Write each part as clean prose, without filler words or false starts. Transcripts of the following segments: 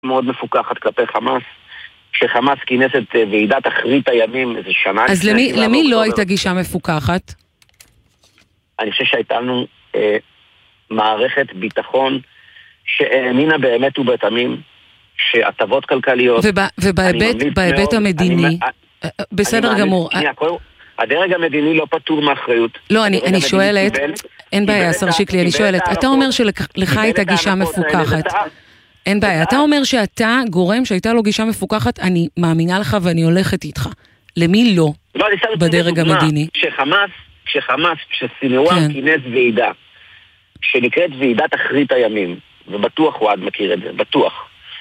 מאוד מפוקחת כלפי חמאס, שחמאס כינס את ועידת אחרית הימים איזה שנה. אז למי לא הייתה גישה מפוקחת? אני חושב שהייתה לנו מערכת ביטחון שהאמינה באמת ובתמים שהטבות כלכליות... ובהיבט המדיני, בסדר גמור. הדרג המדיני לא פטור מאחריות. לא, אני שואלת, אין בעיה, השר שיקלי, אני שואלת, אתה אומר שלך הייתה גישה מפוקחת. אין בעיה, אתה אומר שאתה גורם שהייתה לו גישה מפוקחת, אני מאמינה לך ואני הולכת איתך. למי לא בדרג המדיני? כשחמאס, כשסינואר כינס ועידה, שנקראת ועידת אחרית הימים, ובטוח הוא עד מכיר את זה, בטוח.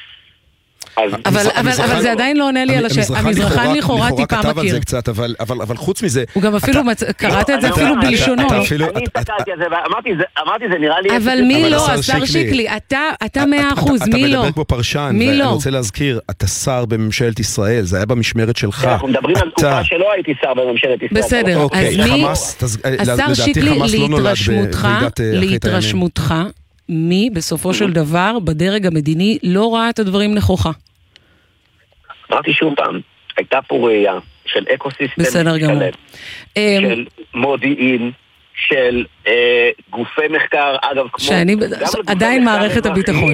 אבל זה עדיין לא עונה לי על המזרחן לכאורה טיפה מכיר. כתב על זה קצת, אבל חוץ מזה... הוא גם אפילו קראת את זה אפילו בלשונו. אני הסתכלתי על זה ואמרתי זה נראה לי... אבל מי לא, השר שיקלי, אתה 100%, מי לא? אתה מדבר פה פרשן, ואני רוצה להזכיר, אתה שר בממשלת ישראל, זה היה במשמרת שלך. אנחנו מדברים על תקופה שלא הייתי שר בממשלת ישראל. בסדר, אז השר שיקלי להתרשמותך, מי בסופו של דבר בדרג המדיני לא ראה את הדברים נכוחה? אמרתי שוב פעם, הייתה פה ראייה של אקוסיסטם שלם, של מודיעין, של גופי מחקר, אגב, כמו... עדיין מערכת הביטחון.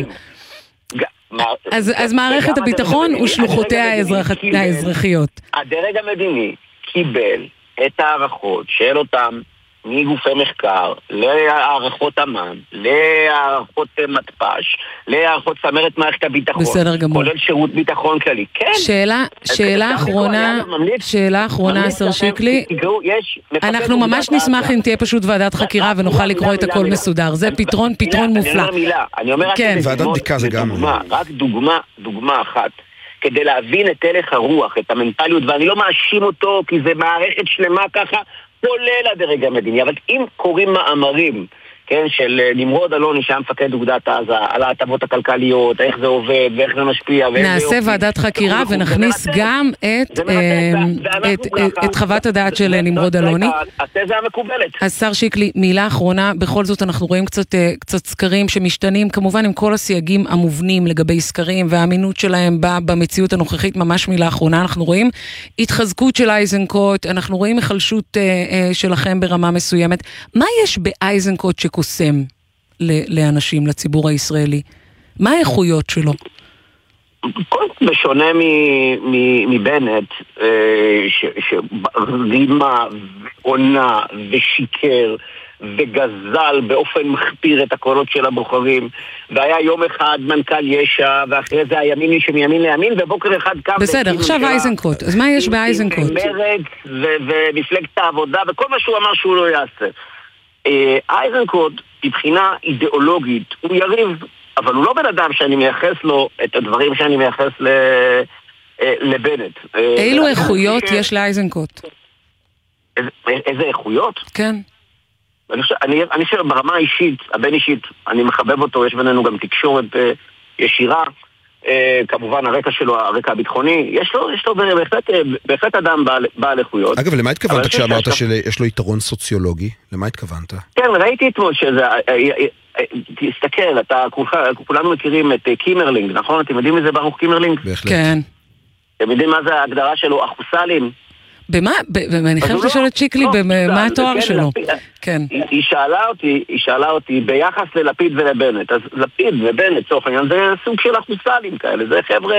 אז מערכת הביטחון ושלוחותיה האזרחיות. הדרג המדיני קיבל את הערכות של אותם מגופי מחקר, להערכות אמן, להערכות מטפש, להערכות צמרת מערכת הביטחון, כולל שירות ביטחון כללי. כן. שאלה אחרונה, השר שיקלי. אנחנו ממש נשמח אם תהיה פשוט ועדת חקירה ונוכל לקרוא את הכל מסודר. זה פתרון מופלא. אני אומר ועדת בדיקה זה גם... רק דוגמה אחת. כדי להבין את הלך הרוח, את המנטליות, ואני לא מאשים אותו כי זה מערכת שלמה ככה, כולל הדרג המדיני, אבל אם קוראים מאמרים, כן, של נמרוד אלוני שהיה מפקד אוגדת עזה, על ההטבות הכלכליות, איך זה עובד ואיך זה משפיע, נעשה ועדת חקירה ונכניס גם את חוות הדעת של נמרוד אלוני. התזה המקובלת. השר שיקלי, מילה אחרונה, בכל זאת אנחנו רואים קצת סקרים שמשתנים, כמובן עם כל הסייגים המובנים לגבי סקרים והאמינות שלהם במציאות הנוכחית, ממש מילה אחרונה, אנחנו רואים התחזקות של אייזנקוט, אנחנו רואים החלשות שלכם ברמה מסוימת. מה יש באייזנקוט שקוסם לאנשים, לציבור הישראלי? מה האיכויות שלו? בשונה מבנט, שרימה ועונה ושיקר וגזל באופן מחפיר את הקולות של הבוחרים, והיה יום אחד מנכ"ל ישע, ואחרי זה הימין שמימין לימין, ובוקר אחד קם... בסדר, עכשיו אייזנקוט. אז מה יש באייזנקוט? מרץ ומפלגת העבודה, וכל מה שהוא אמר שהוא לא יעשה. אייזנקוט, מבחינה אידיאולוגית, הוא יריב, אבל הוא לא בן אדם שאני מייחס לו את הדברים שאני מייחס לבנט. אילו איכויות יש לאייזנקוט? איזה איכויות? כן. אני חושב ברמה האישית, הבין אישית, אני מחבב אותו, יש בינינו גם תקשורת ישירה, כמובן הרקע שלו, הרקע הביטחוני, יש לו בהחלט אדם בעל איכויות. אגב, למה התכוונת כשאמרת שיש לו יתרון סוציולוגי? למה התכוונת? כן, ראיתי אתמול שזה, תסתכל, כולנו מכירים את קימרלינג, נכון? אתם יודעים איזה ברוך קימרלינג? בהחלט. כן. אתם יודעים מה זה ההגדרה שלו, אחוסלים? במה? אני חייבת לשאול את שיקלי, מה התואר שלו? כן. היא שאלה אותי ביחס ללפיד ולבנט. אז לפיד ובנט, צורך העניין, זה סוג של אחוסלים כאלה. זה חבר'ה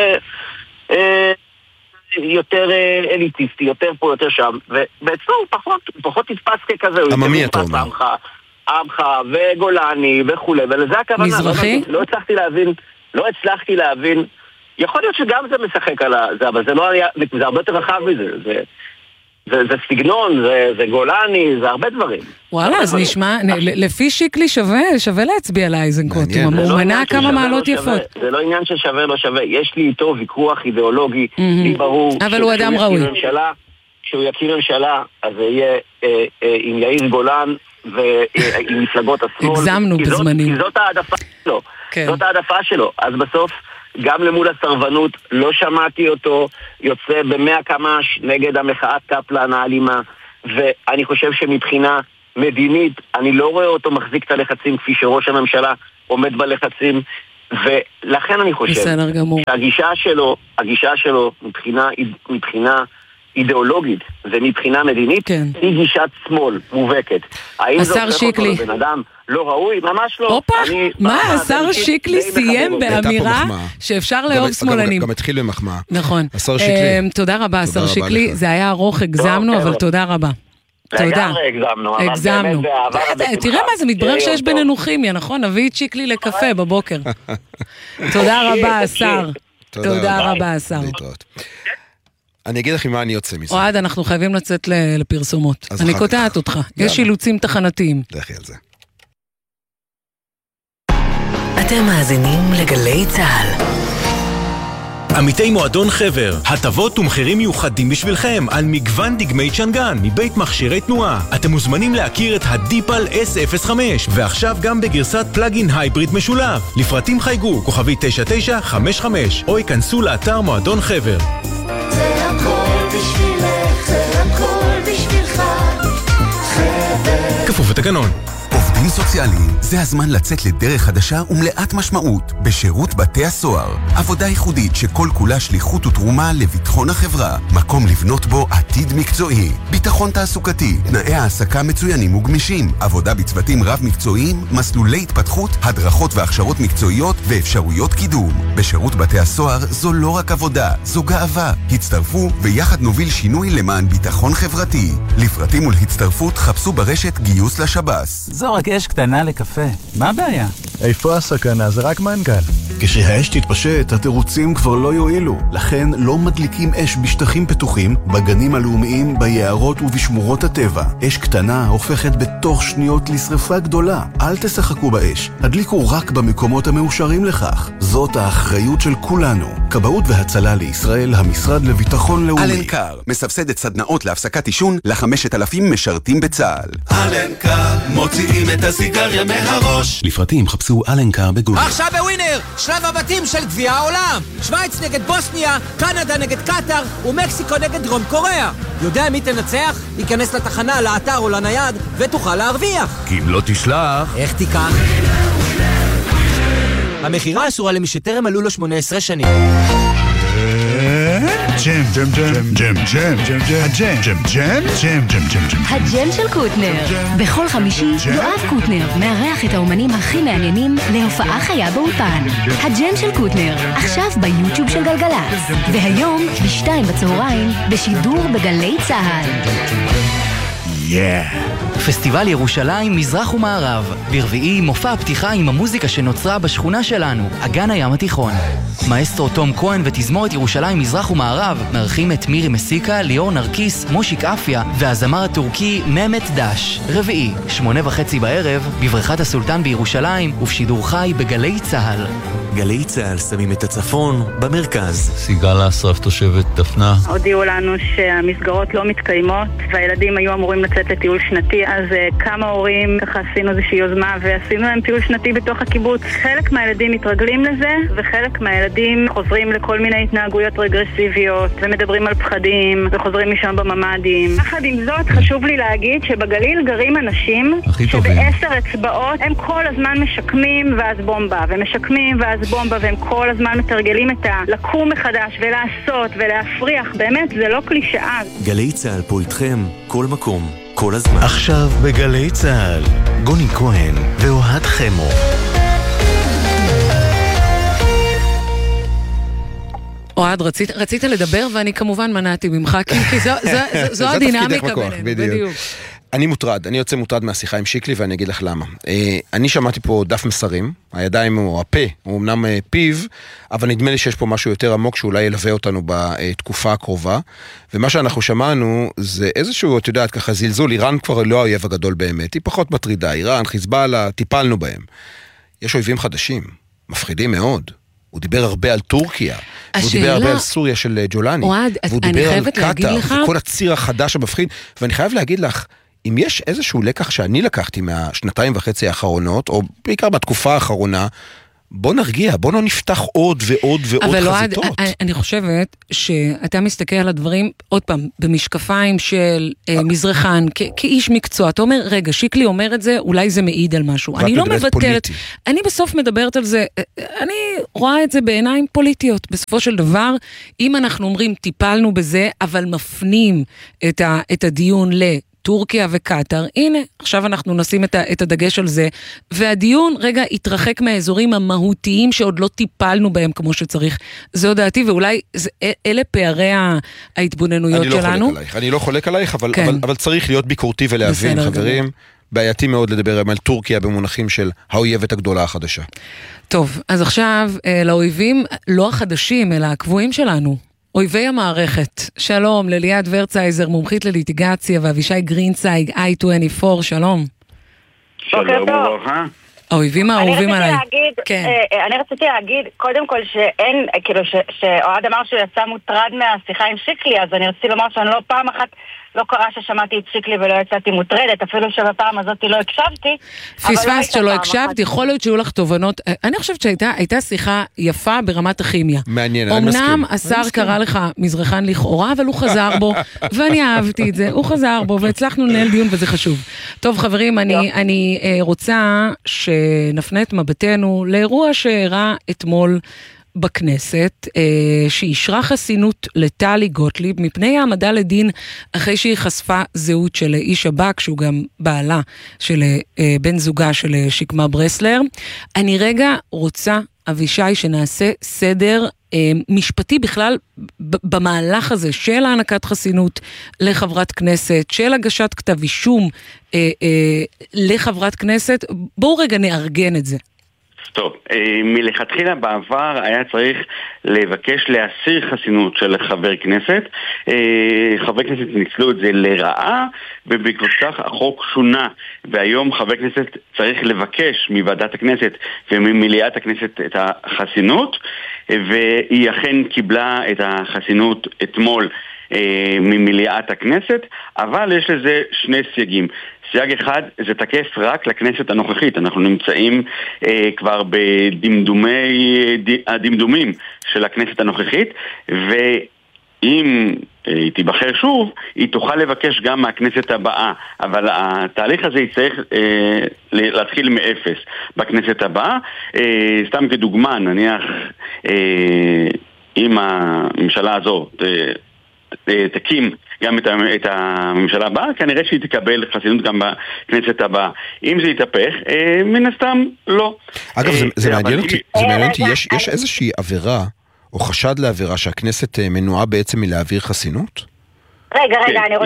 יותר אליטיסטי, יותר פה, יותר שם. ובעצמו הוא פחות תתפס ככזה. עממי אתה אומר. עמך וגולני וכו'. ולזה הכוונה. מזרחי? לא הצלחתי להבין. יכול להיות שגם זה משחק על זה, אבל זה לא היה, זה הרבה יותר רחב מזה. זה סגנון, זה גולני, זה הרבה דברים. וואלה, אז נשמע, לפי שיקלי שווה להצביע לאייזנקוט, הוא מנה כמה מעלות יפות. זה לא עניין ששווה לא שווה, יש לי איתו ויכוח אידיאולוגי, לי ברור. אבל הוא אדם ראוי. כשהוא יקים ממשלה, אז זה יהיה עם יאיר גולן ועם מפלגות השמאל. הגזמנו בזמנים. כי זאת העדפה שלו. זאת העדפה שלו. אז בסוף, גם למול הסרבנות, לא שמעתי אותו יוצא במאה קמ"ש נגד המחאת קפלן האלימה, ואני חושב שמבחינה מדינית, אני לא רואה אותו מחזיק את הלחצים כפי שראש הממשלה עומד בלחצים ולכן אני חושב שהגישה שלו מבחינה אידיאולוגית ומבחינה מדינית היא גישת שמאל מובהקת. האם זה הופך אותו לבן אדם לא ראוי? ממש לא. אופה, מה? השר שיקלי סיים באמירה שאפשר לאהוב שמאלנים. גם התחיל במחמאה. נכון. השר שיקלי. תודה רבה, השר שיקלי. זה היה ארוך, הגזמנו, אבל תודה רבה. תודה. הגזמנו. תראה מה זה, מתברר שיש בינינו כימיה, נכון? נביא את שיקלי לקפה בבוקר. תודה רבה, השר. תודה רבה, השר. אני אגיד לכם מה אני יוצא מזה. אוהד, אנחנו חייבים לצאת לפרסומות. אני קוטעת אותך. יש אילוצים תחנתיים. לכי על זה. אתם מאזינים לגלי צהל. עמיתי מועדון חבר, הטבות ומחירים מיוחדים בשבילכם על מגוון דגמי צ'נגן מבית מכשירי תנועה. אתם מוזמנים להכיר את הדיפל S05 ועכשיו גם בגרסת פלאגין הייבריד משולב. לפרטים חייגו כוכבי 9955 או ייכנסו לאתר מועדון חבר. זה הכל בשבילך, זה הכל בשבילך, חבר. כפוף לתקנון. עובדים סוציאליים, זה הזמן לצאת לדרך חדשה ומלאת משמעות בשירות בתי הסוהר. עבודה ייחודית שכל כולה שליחות ותרומה לביטחון החברה. מקום לבנות בו עתיד מקצועי. ביטחון תעסוקתי, תנאי העסקה מצוינים וגמישים. עבודה בצוותים רב מקצועיים, מסלולי התפתחות, הדרכות והכשרות מקצועיות ואפשרויות קידום. בשירות בתי הסוהר זו לא רק עבודה, זו גאווה. הצטרפו ויחד נוביל שינוי למען ביטחון חברתי. לפרטים ולהצטרפות חפשו ברשת גיוס לשב"ס. זו רק אש קטנה לקפה. מה הבעיה? איפה הסכנה? זה רק מנגל. כשהאש תתפשט, התירוצים כבר לא יועילו. לכן לא מדליקים אש בשטחים פתוחים, בגנים הלאומיים, ביערות ובשמורות הטבע. אש קטנה הופכת בתוך שניות לשריפה גדולה. אל תשחקו באש. הדליקו רק במקומות המאושרים לכך. זאת האחריות של כולנו. כבאות והצלה לישראל, המשרד לביטחון לאומי. אלנקר מסבסדת סדנאות להפסקת עישון ל5,000 משרתים בצה"ל. אלנקר מוציאים את הסיגריה מהראש. לפרטים חפשו אלנקר בגוגל. עכשיו בווינר, שלב הבתים של גביע העולם. שוויץ נגד בוסניה, קנדה נגד קטר ומקסיקו נגד דרום קוריאה. יודע מי תנצח? ייכנס לתחנה, לאתר או לנייד ותוכל להרוויח. כי אם לא תשלח, איך תיקח? המחירה אסורה למי שטרם מלאו לו 18 שנים. ג'ם, ג'ם, ג'ם, ג'ם, ג'ם, ג'ם, ג'ם, ג'ם, ג'ם, ג'ם, ג'ם, ג'ם, ג'ם. הג'ם של קוטנר. בכל חמישי יואב קוטנר מארח את האומנים הכי מעניינים להופעה חיה באולפן. הג'ם של קוטנר, עכשיו ביוטיוב של גלגלצ. והיום ב2 בצהריים בשידור בגלי צהל. פסטיבל ירושלים מזרח ומערב. ברביעי מופע הפתיחה עם המוזיקה שנוצרה בשכונה שלנו, אגן הים התיכון. מאסטרו תום כהן ותזמורת ירושלים מזרח ומערב מארחים את מירי מסיקה, ליאור נרקיס, מושיק אפיה והזמר הטורקי ממת דש. רביעי, 8:30 בערב, בבריכת הסולטן בירושלים ובשידור חי בגלי צהל. גלי צהל שמים את הצפון במרכז. סיגל אסרף תושבת דפנה. הודיעו לנו שהמסגרות לא מתקיימות והילדים היו אמורים לצאת לטיול שנתי, אז כמה הורים ככה עשינו איזושהי יוזמה ועשינו להם טיול שנתי בתוך הקיבוץ. חלק מהילדים מתרגלים לזה וחלק מהילדים חוזרים לכל מיני התנהגויות רגרסיביות ומדברים על פחדים וחוזרים משם בממדים. יחד עם זאת חשוב לי להגיד שבגליל גרים אנשים שב10 אצבעות הם כל הזמן משקמים ואז בומבה ומשקמים ואז בומבה, והם כל הזמן מתרגלים את לקום מחדש ולעשות ולהפריח. באמת זה לא קלישאה. גלי צהל פה איתכם כל מקום, כל הזמן. עכשיו בגלי צהל, גוני כהן ואוהד חמו. אוהד, רצית לדבר ואני כמובן מנעתי ממך, כי זו הדינמיקה בינינו. בדיוק. אני מוטרד, אני יוצא מוטרד מהשיחה עם שיקלי ואני אגיד לך למה. אני שמעתי פה דף מסרים, הידיים או הפה, הוא אמנם פיו, אבל נדמה לי שיש פה משהו יותר עמוק שאולי ילווה אותנו בתקופה הקרובה, ומה שאנחנו שמענו זה איזשהו, את יודעת, ככה זלזול, איראן כבר לא האויב הגדול באמת, היא פחות מטרידה, איראן, חיזבאללה, טיפלנו בהם. יש אויבים חדשים, מפחידים מאוד. הוא דיבר הרבה על טורקיה, והוא דיבר הרבה על סוריה של ג'ולני, והוא דיבר על קטר, וכל הציר החדש המפחיד, ואני חייב להגיד לך, אם יש איזשהו לקח שאני לקחתי מהשנתיים וחצי האחרונות, או בעיקר בתקופה האחרונה, בוא נרגיע, בוא לא נפתח עוד ועוד ועוד חזיתות. אבל אני חושבת שאתה מסתכל על הדברים, עוד פעם, במשקפיים של מזרחן, כאיש מקצוע. אתה אומר, רגע, שיקלי אומר את זה, אולי זה מעיד על משהו. אני לא מבטלת, אני בסוף מדברת על זה, אני רואה את זה בעיניים פוליטיות. בסופו של דבר, אם אנחנו אומרים, טיפלנו בזה, אבל מפנים את הדיון טורקיה וקטר, הנה, עכשיו אנחנו נשים את הדגש על זה, והדיון רגע התרחק מהאזורים המהותיים שעוד לא טיפלנו בהם כמו שצריך. זו דעתי, ואולי אלה פערי ההתבוננויות שלנו. אני לא חולק עלייך, אבל צריך להיות ביקורתי ולהבין, חברים, בעייתי מאוד לדבר על טורקיה במונחים של האויבת הגדולה החדשה. טוב, אז עכשיו לאויבים לא החדשים, אלא הקבועים שלנו. אויבי המערכת, שלום, לליאת ורצייזר, מומחית לליטיגציה, ואבישי גרינצייג, I24, שלום. שלום וברכה. האויבים האהובים עליי. אני רציתי להגיד, קודם כל שאין, כאילו שאוהד אמר שהוא יצא מוטרד מהשיחה עם שיקלי, אז אני רציתי לומר שאני לא פעם אחת, לא קרה ששמעתי את שיקלי ולא יצאתי מוטרדת, אפילו שבפעם הזאת לא הקשבתי. פספסת שלא הקשבת, יכול להיות שיהיו לך תובנות. אני חושבת שהייתה שיחה יפה ברמת הכימיה. מעניין, אני מסכים. אמנם השר קרא לך מזרחן לכאורה, אבל הוא חזר בו, ואני אהבתי את זה, הוא חזר בו, והצלחנו לנהל דיון וזה חשוב. טוב חברים, אני רוצה שנפנה את מבטנו לאירוע שאירע אתמול בכנסת, שאישרה חסינות לטלי גוטליב מפני העמדה לדין אחרי שהיא חשפה זהות של איש שב"כ, שהוא גם בעלה של בן זוגה של שקמה ברסלר. אני רגע רוצה, אבישי, שנעשה סדר משפטי בכלל במהלך הזה של הענקת חסינות לחברת כנסת, של הגשת כתב אישום לחברת כנסת. בואו רגע נארגן את זה. טוב, מלכתחילה בעבר היה צריך לבקש להסיר חסינות של חבר כנסת. חברי כנסת ניצלו את זה לרעה, ובעקבות כך החוק שונה, והיום חבר כנסת צריך לבקש מוועדת הכנסת וממליאת הכנסת את החסינות, והיא אכן קיבלה את החסינות אתמול ממליאת הכנסת, אבל יש לזה שני סייגים. סייג אחד, זה תקף רק לכנסת הנוכחית. אנחנו נמצאים כבר הדמדומים של הכנסת הנוכחית, ואם היא תיבחר שוב, היא תוכל לבקש גם מהכנסת הבאה, אבל התהליך הזה יצטרך להתחיל מאפס בכנסת הבאה. סתם כדוגמה, נניח אם הממשלה הזאת תקים גם את הממשלה הבאה, כנראה שהיא תקבל חסינות גם בכנסת הבאה. אם זה יתהפך, מן הסתם לא. אגב, זה מעניין אותי, יש איזושהי עבירה או חשד לעבירה שהכנסת מנועה בעצם מלהעביר חסינות? רגע,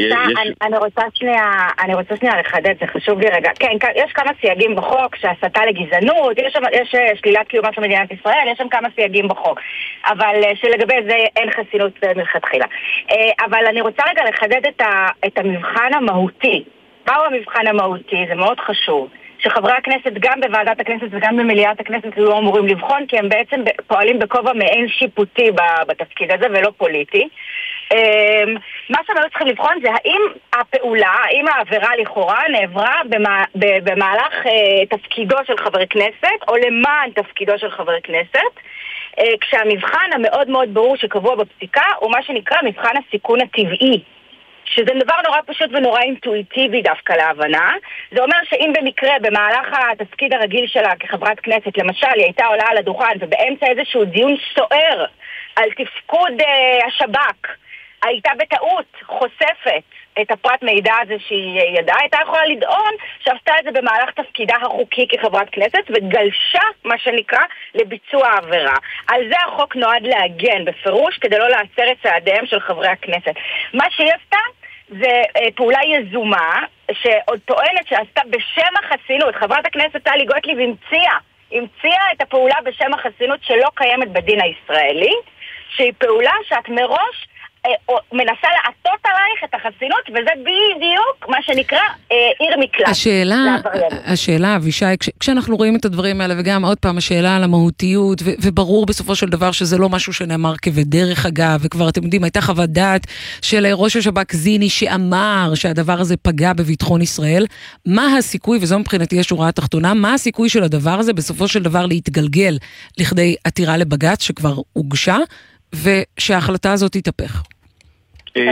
אני רוצה שנייה לחדד, זה חשוב לי רגע. כן, יש כמה סייגים בחוק, שהסתה לגזענות, יש שלילת קיומה של מדינת ישראל, יש שם כמה סייגים בחוק. אבל שלגבי זה אין חסינות מלכתחילה. אבל אני רוצה רגע לחדד את המבחן המהותי. מהו המבחן המהותי? זה מאוד חשוב. שחברי הכנסת גם בוועדת הכנסת וגם במליאת הכנסת לא אמורים לבחון, כי הם בעצם פועלים בכובע מעין שיפוטי בתפקיד הזה ולא פוליטי. מה שהם היו צריכים לבחון זה האם הפעולה, האם העבירה לכאורה נעברה במהלך תפקידו של חבר כנסת או למען תפקידו של חבר כנסת, כשהמבחן המאוד מאוד ברור שקבוע בפסיקה הוא מה שנקרא מבחן הסיכון הטבעי, שזה דבר נורא פשוט ונורא אינטואיטיבי דווקא להבנה. זה אומר שאם במקרה במהלך התפקיד הרגיל שלה כחברת כנסת, למשל היא הייתה עולה על הדוכן ובאמצע איזשהו דיון סוער על תפקוד השב"כ, הייתה בטעות חושפת את הפרט מידע הזה שהיא ידעה, הייתה יכולה לדעון שעשתה את זה במהלך תפקידה החוקי כחברת כנסת וגלשה, מה שנקרא, לביצוע העבירה. על זה החוק נועד להגן בפירוש כדי לא לעצר את צעדיהם של חברי הכנסת. מה שהיא עשתה זה פעולה יזומה שעוד טוענת שעשתה בשם החסינות. חברת הכנסת טלי גוטליב המציאה את הפעולה בשם החסינות שלא קיימת בדין הישראלי, שהיא פעולה שאת מראש מנסה לעטות עלייך את החסינות, וזה בדיוק מה שנקרא עיר מקלט. השאלה, אבישי, כשאנחנו רואים את הדברים האלה, וגם עוד פעם השאלה על המהותיות, וברור בסופו של דבר שזה לא משהו שנאמר כבדרך אגב, וכבר אתם יודעים, הייתה חוות דעת של ראש השב"כ זיני שאמר שהדבר הזה פגע בביטחון ישראל, מה הסיכוי, וזו מבחינתי השורה התחתונה, מה הסיכוי של הדבר הזה בסופו של דבר להתגלגל לכדי עתירה לבג"ץ שכבר הוגשה, ושההחלטה הזאת תתהפך? 99.8%,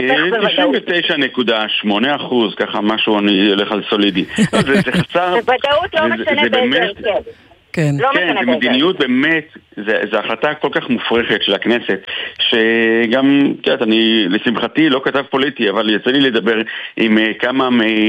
ככה משהו אני אלך על סולידי. זה חסר... בוודאות לא משנה באיזה... כן, זה מדיניות באמת, זו החלטה כל כך מופרכת של הכנסת, שגם, כן, אני לשמחתי לא כתב פוליטי, אבל יצא לי לדבר עם כמה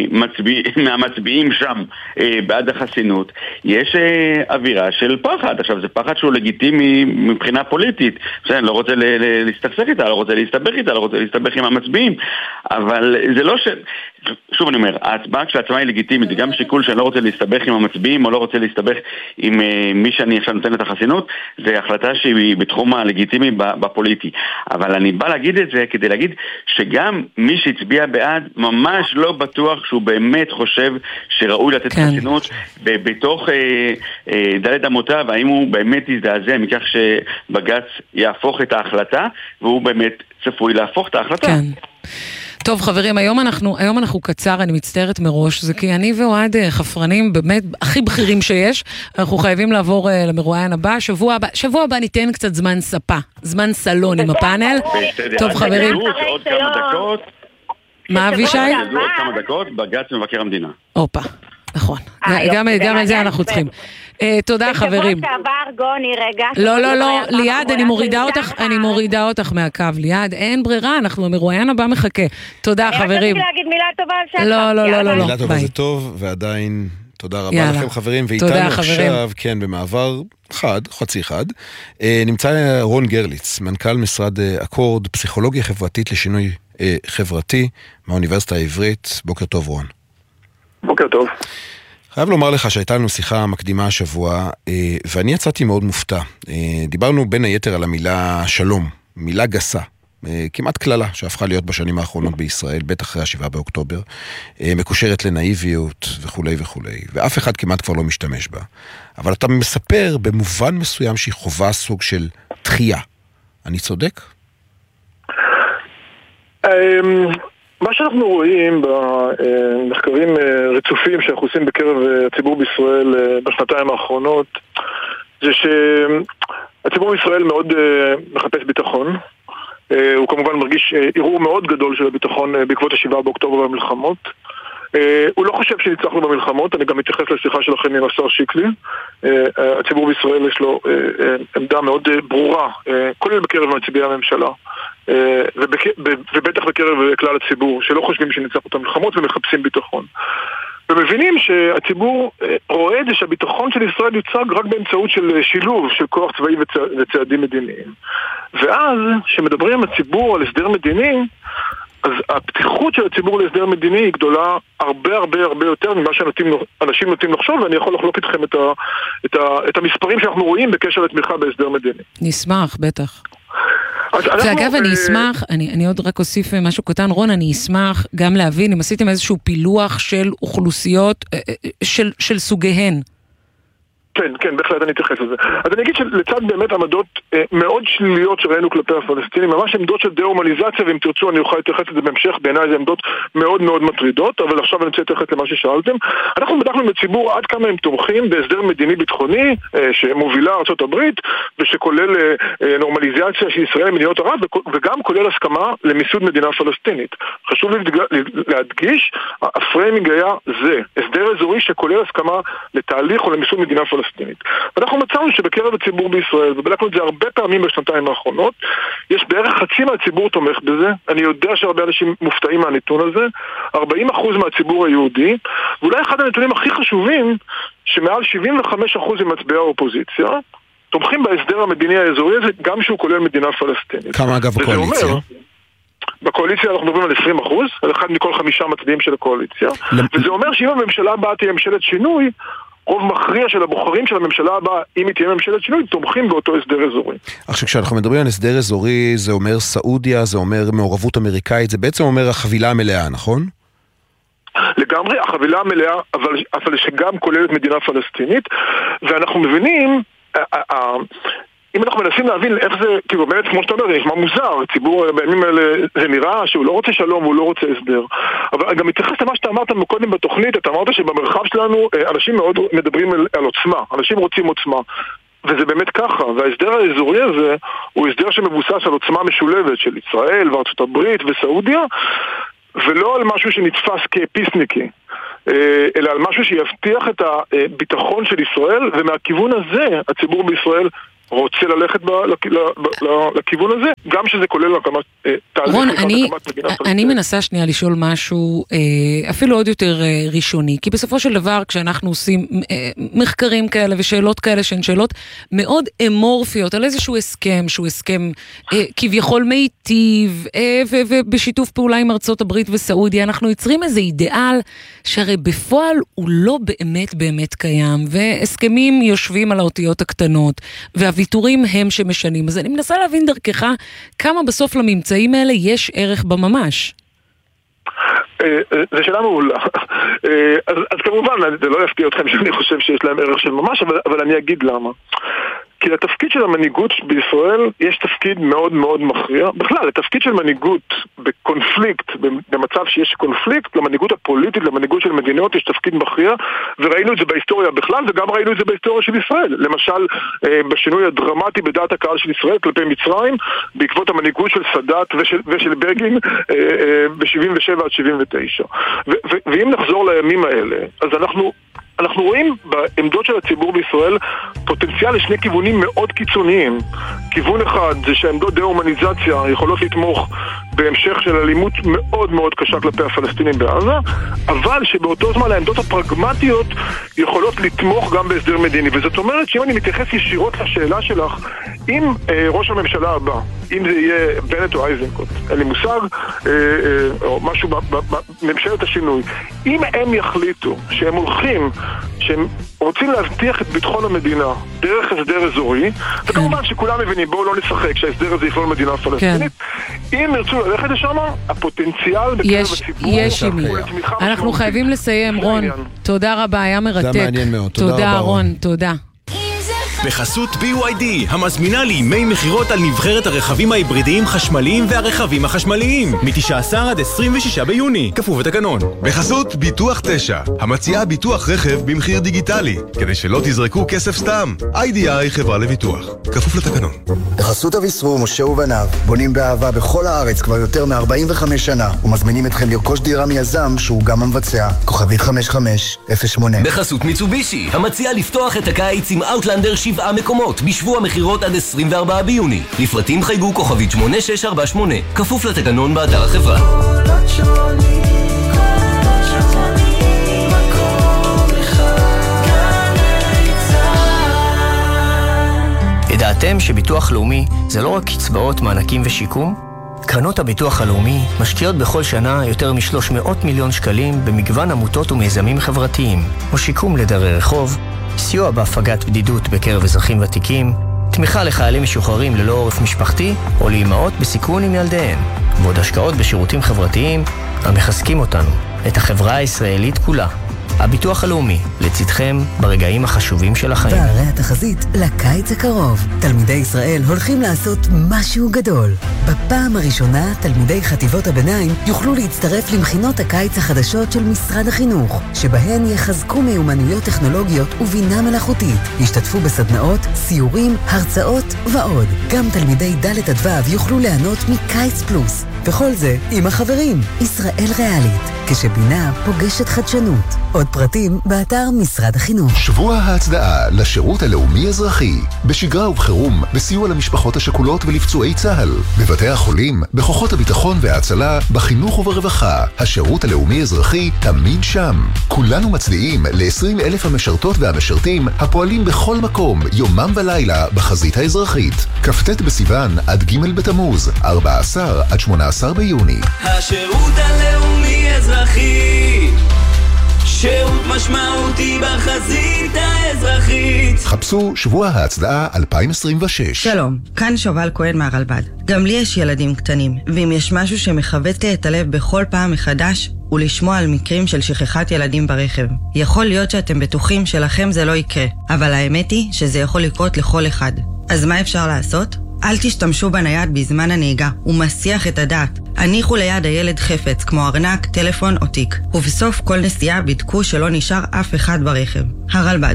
מהמצביעים שם בעד החסינות. יש אווירה של פחד, עכשיו זה פחד שהוא לגיטימי מבחינה פוליטית, אני לא רוצה להסתכסך איתה, לא רוצה להסתבך איתה, לא רוצה להסתבך עם המצביעים, אבל זה לא ש... שוב אני אומר, ההצבעה כשהעצמה היא לגיטימית, זה גם שיקול שאני לא רוצה להסתבך עם המצביעים, או לא רוצה להסתבך עם מי שאני עכשיו נותן את החסינות, זה החלטה שהיא בתחום הלגיטימי בפוליטי. אבל אני בא להגיד את זה כדי להגיד שגם מי שהצביע בעד ממש לא בטוח שהוא באמת חושב שראוי לתת חסינות בתוך דלת אמותיו, האם הוא באמת יזדעזע מכך שבג"ץ יהפוך את ההחלטה, והוא באמת צפוי להפוך את ההחלטה. כן. טוב חברים, היום אנחנו קצר, אני מצטערת מראש, זה כי אני ואוהד חפרנים באמת הכי בכירים שיש, אנחנו חייבים לעבור למרואיין הבא, שבוע הבא ניתן קצת זמן ספה, זמן סלון עם הפאנל. טוב חברים. עוד כמה דקות. מה אבישי? עוד כמה דקות, בג"ץ מבקר המדינה. אופה, נכון. גם על זה אנחנו צריכים. תודה חברים. בשבוע שעבר גוני רגע. לא, ליעד, אני מורידה אותך מהקו, ליעד, אין ברירה, אנחנו המרואיין הבא מחכה. תודה חברים. אני רציתי להגיד מילה טובה על שחר. לא. מילה טובה זה טוב, ועדיין תודה רבה לכם חברים, ואיתנו עכשיו, כן, במעבר חצי אחד, נמצא רון גרליץ, מנכ"ל משרד אקורד, פסיכולוגיה חברתית לשינוי חברתי, מהאוניברסיטה העברית. בוקר טוב רון. בוקר טוב. חייב לומר לך שהייתה לנו שיחה מקדימה השבוע, ואני יצאתי מאוד מופתע. דיברנו בין היתר על המילה שלום, מילה גסה, כמעט כללה שהפכה להיות בשנים האחרונות בישראל, בטח אחרי 7 באוקטובר, מקושרת לנאיביות וכו' וכו', ואף אחד כמעט כבר לא משתמש בה. אבל אתה מספר במובן מסוים שהיא חובה סוג של דחייה. אני צודק? מה שאנחנו רואים במחקרים רצופים שאנחנו עושים בקרב הציבור בישראל בשנתיים האחרונות, זה שהציבור בישראל מאוד מחפש ביטחון. הוא כמובן מרגיש ערעור מאוד גדול של הביטחון בעקבות 7 באוקטובר והמלחמות. הוא לא חושב שניצחנו במלחמות, אני גם מתייחס לשיחה שלכם עם השר שיקלי. הציבור בישראל יש לו עמדה מאוד ברורה, כולל בקרב מצביעי הממשלה, ובטח בקרב כלל הציבור, שלא חושבים שניצחנו את המלחמות ומחפשים ביטחון. ומבינים שהציבור רואה את זה שהביטחון של ישראל יוצג רק באמצעות של שילוב של כוח צבאי וצעדים מדיניים. ואז, כשמדברים עם הציבור על הסדר מדיני, אז הפתיחות של הציבור להסדר מדיני היא גדולה הרבה יותר ממה שאנשים נוטים לחשוב, ואני יכול לחלוק איתכם את המספרים שאנחנו רואים בקשר לתמיכה בהסדר מדיני. נשמח, בטח. ואגב, אני אשמח, אני עוד רק אוסיף משהו קטן, רון, אני אשמח גם להבין אם עשיתם איזשהו פילוח של אוכלוסיות, של סוגיהן. כן, בהחלט אני אתייחס לזה. אז אני אגיד שלצד באמת עמדות מאוד שליליות שראינו כלפי הפלסטינים, ממש עמדות של דה-הומניזציה, ואם תרצו אני אוכל להתייחס לזה בהמשך, בעיניי זה עמדות מאוד מאוד מטרידות, אבל עכשיו אני רוצה להתייחס למה ששאלתם. אנחנו בדקנו בציבור עד כמה הם תומכים בהסדר מדיני ביטחוני, שמובילה ארצות הברית, ושכולל נורמליזציה של ישראל למדינות ערב, וגם כולל הסכמה למיסוד מדינה פלסטינית. חשוב להדגיש, הפריימינג היה זה, הסדר אזורי שכולל הסכמה לתהליך או למיסוד מדינה פלסטינית. ואנחנו מצאנו שבקרב הציבור בישראל, ובדקנו את זה הרבה פעמים בשנתיים האחרונות, יש בערך חצי מהציבור תומך בזה. אני יודע שהרבה אנשים מופתעים מהנתון הזה, 40% מהציבור היהודי, ואולי אחד הנתונים הכי חשובים, שמעל 75% ממצביעי האופוזיציה, תומכים בהסדר המדיני האזורי הזה, גם שהוא כולל מדינה פלסטינית. כמה אגב הקואליציה? בקואליציה אנחנו מדברים על 20%, על אחד מכל 5 מצביעים של הקואליציה, וזה אומר שאם הממשלה הבאה תהיה ממשלת שינוי, רוב מכריע של הבוחרים של הממשלה הבאה, אם היא תהיה ממשלת שינוי, תומכים באותו הסדר אזורי. עכשיו, כשאנחנו מדברים על הסדר אזורי, זה אומר סעודיה, זה אומר מעורבות אמריקאית, זה בעצם אומר החבילה המלאה, נכון? לגמרי, החבילה המלאה, אבל שגם כוללת מדינה פלסטינית, ואנחנו מבינים, אם אנחנו מנסים להבין איך זה, כאילו באמת, כמו שאתה אומר, זה נשמע מוזר, הציבור בימים האלה, זה נראה שהוא לא רוצה שלום, הוא לא רוצה הסדר. אבל גם מתייחס למה שאתה אמרת קודם בתוכנית, אתה אמרת שבמרחב שלנו אנשים מאוד מדברים על עוצמה, אנשים רוצים עוצמה. וזה באמת ככה, וההסדר האזורי הזה הוא הסדר שמבוסס על עוצמה משולבת של ישראל וארצות הברית וסעודיה, ולא על משהו שנתפס כפיסניקי, אלא על משהו שיבטיח את הביטחון של ישראל, ומהכיוון הזה הציבור בישראל רוצה ללכת לכיוון הזה, גם שזה כולל הקמת תהליך. רון, אני מנסה שנייה לשאול משהו אפילו עוד יותר ראשוני, כי בסופו של דבר כשאנחנו עושים מחקרים כאלה ושאלות כאלה שהן שאלות מאוד אמורפיות על איזשהו הסכם, שהוא הסכם כביכול מיטיב ובשיתוף פעולה עם ארצות הברית וסעודיה, אנחנו יוצרים איזה אידיאל שהרי בפועל הוא לא באמת קיים, והסכמים יושבים על האותיות הקטנות, והוויתורים הם שמשנים. אז אני מנסה להבין דרכך כמה בסוף לממצאים האלה יש ערך בממש. זה שאלה מעולה. אז כמובן, זה לא יפתיע אתכם שאני חושב שיש להם ערך של ממש, אבל אני אגיד למה. כי לתפקיד של המנהיגות בישראל יש תפקיד מאוד מאוד מכריע. בכלל, לתפקיד של מנהיגות בקונפליקט, במצב שיש קונפליקט, למנהיגות הפוליטית, למנהיגות של מדינות יש תפקיד מכריע, וראינו את זה בהיסטוריה בכלל, וגם ראינו את זה בהיסטוריה של ישראל. למשל, בשינוי הדרמטי בדעת הקהל של ישראל כלפי מצרים, בעקבות המנהיגות של סאדאת ושל בגין ב-77 עד 79. ואם נחזור לימים האלה, אז אנחנו רואים בעמדות של הציבור בישראל פוטנציאל לשני כיוונים מאוד קיצוניים. כיוון אחד זה שהעמדות דה-הומניזציה יכולות לתמוך בהמשך של אלימות מאוד מאוד קשה כלפי הפלסטינים בעזה, אבל שבאותו זמן העמדות הפרגמטיות יכולות לתמוך גם בהסדר מדיני. וזאת אומרת שאם אני מתייחס ישירות לשאלה שלך, אם ראש הממשלה הבא, אם זה יהיה בנט או אייזנקוט, אין לי מושג, או משהו בממשלת השינוי, אם הם יחליטו שהם הולכים, שהם רוצים להבטיח את ביטחון המדינה דרך הסדר אזורי, וכמובן שכולם מבינים, בואו לא נשחק שההסדר הזה יכלול מדינה פלסטינית, אם ירצו ללכת לשם, הפוטנציאל בקרב הציבור הוא לתמיכה. אנחנו חייבים לסיים, רון. תודה רבה, היה מרתק. זה מעניין מאוד, תודה רון, תודה. בחסות BYD, המזמינה לימי מחירות על נבחרת הרכבים ההיברידיים חשמליים והרכבים החשמליים, מ-19 עד 26 ביוני, כפוף לתקנון. בחסות ביטוח 9, המציעה ביטוח רכב במחיר דיגיטלי, כדי שלא תזרקו כסף סתם. IDI חברה לביטוח, כפוף לתקנון. בחסות אביסרו, משה ובניו, בונים באהבה בכל הארץ כבר יותר מ-45 שנה, ומזמינים אתכם לרכוש דירה מיזם שהוא גם המבצע. כוכבית 5508. בחסות מיצובישי, המציעה לפתוח את הקיץ עם אאוטלנדר 7 מקומות בשבוע מחירות עד 24 ביוני. לפרטים חייגו כוכבית 8648, כפוף לתקנון באתר החברה. ידעתם שביטוח לאומי זה לא רק קצבאות, מענקים ושיקום? קרנות הביטוח הלאומי משקיעות בכל שנה יותר מ-300 מיליון שקלים במגוון עמותות ומיזמים חברתיים, או שיקום לדרי רחוב, סיוע בהפגת בדידות בקרב אזרחים ותיקים, תמיכה לחיילים משוחררים ללא עורף משפחתי או לאימהות בסיכון עם ילדיהן, ועוד השקעות בשירותים חברתיים המחזקים אותנו, את החברה הישראלית כולה. הביטוח הלאומי, לצדכם ברגעים החשובים של החיים. והרי התחזית לקיץ הקרוב. תלמידי ישראל הולכים לעשות משהו גדול. בפעם הראשונה, תלמידי חטיבות הביניים יוכלו להצטרף למכינות הקיץ החדשות של משרד החינוך, שבהן יחזקו מיומנויות טכנולוגיות ובינה מלאכותית. ישתתפו בסדנאות, סיורים, הרצאות ועוד. גם תלמידי ד' עד ו' יוכלו ליהנות מקיץ פלוס. וכל זה עם החברים. ישראל ריאלית, כשבינה פוגשת חדשנות. עוד פרטים באתר משרד החינוך. שבוע ההצדעה לשירות הלאומי אזרחי, בשגרה ובחירום, בסיוע למשפחות השכולות ולפצועי צה"ל, בבתי החולים, בכוחות הביטחון וההצלה, בחינוך וברווחה. השירות הלאומי אזרחי תמיד שם. כולנו מצדיעים ל-20,000 המשרתות והמשרתים הפועלים בכל מקום, יומם ולילה, בחזית האזרחית. כ"ט בסיוון עד ג' בתמוז, 14 עד 18 ביוני. השירות הלאומי אזרחי, שירות משמעותי בחזית האזרחית. חפשו שבוע ההצדעה 2026. שלום, כאן שובל כהן מהרלב"ד. גם לי יש ילדים קטנים, ואם יש משהו שמחבט לי את הלב בכל פעם מחדש, הוא לשמוע על מקרים של שכחת ילדים ברכב. יכול להיות שאתם בטוחים שלכם זה לא יקרה, אבל האמת היא שזה יכול לקרות לכל אחד. אז מה אפשר לעשות? אל תשתמשו בנייד בזמן הנהיגה, הוא מסיח את הדעת. הניחו ליד הילד חפץ, כמו ארנק, טלפון או תיק. ובסוף כל נסיעה בדקו שלא נשאר אף אחד ברכב. הרלב"ד.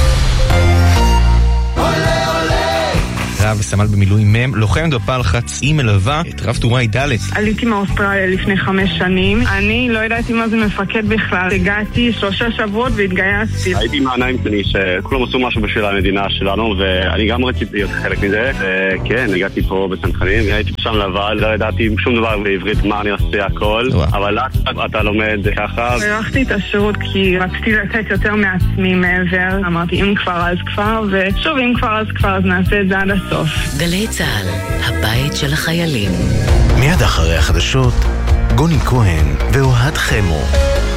רב וסמל במילואים מם, לוחם דפ"ל חצי מלווה את רב טוראי ד'. עליתי מאוסטרליה לפני 5 שנים. אני לא ידעתי מה זה מפקד בכלל. הגעתי 3 שבועות והתגייסתי. הייתי מהעיניים שלי שכולם עשו משהו בשביל המדינה שלנו, ואני גם רציתי להיות חלק מזה. כן, הגעתי פה בצנחנים, הייתי שם לבד, לא ידעתי שום דבר בעברית מה אני עושה הכל, אבל אתה לומד ככה. הערכתי את השירות כי רציתי לתת יותר מעצמי מעבר. אמרתי, אם כבר אז כבר, ושוב, אם כבר אז כבר, אז נעשה את זה עד הסוף. גלי צהל, הבית של החיילים. מיד אחרי החדשות, גוני כהן ואוהד חמו.